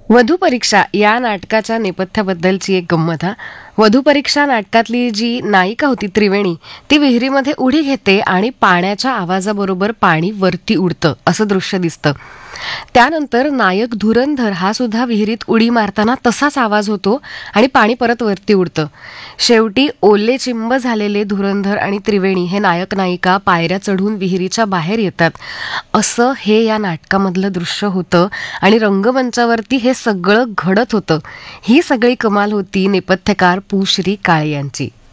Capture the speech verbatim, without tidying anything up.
वधू परीक्षा या नाटकाच्या नेपथ्याबद्दलची एक गंमत हा. वधू परीक्षा नाटकातली जी नायिका होती त्रिवेणी, ती विहिरीमध्ये उडी घेते आणि पाण्याच्या आवाजाबरोबर पाणी वरती उडतं असं दृश्य दिसतं. त्यानंतर नायक धुरंधर हा सुद्धा विहिरीत उडी मारताना तसाच आवाज होतो आणि पाणी परत वरती उडतं. शेवटी ओले चिंब झालेले धुरंधर आणि त्रिवेणी हे नायक नायिका पायऱ्या चढून विहिरीच्या बाहेर येतात. असं हे या नाटकामधलं दृश्य होतं आणि रंगमंचावरती हे सगळं घडत होतं. ही सगळी कमाल होती नेपथ्यकार पु श्री काळे यांची.